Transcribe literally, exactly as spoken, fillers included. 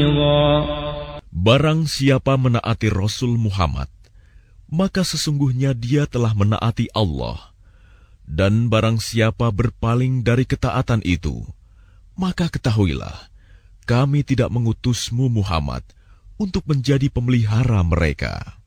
Barang siapa menaati Rasul Muhammad, maka sesungguhnya dia telah menaati Allah. Dan barang siapa berpaling dari ketaatan itu, maka ketahuilah, kami tidak mengutusmu Muhammad untuk menjadi pemelihara mereka.